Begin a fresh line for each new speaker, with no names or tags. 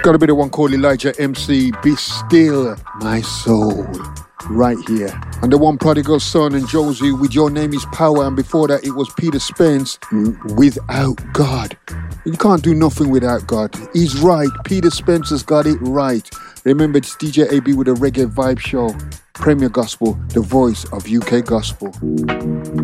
Got a bit of one called Elijah MC, Be Still My Soul, right here. And the one Prodigal Son and Josie with Your Name Is Power, and before that it was Peter Spence, Without God. You can't do nothing without God. He's right. Peter Spence has got it right. Remember, it's DJ AB with a Reggae Vibe Show. Premier Gospel, the voice of UK Gospel.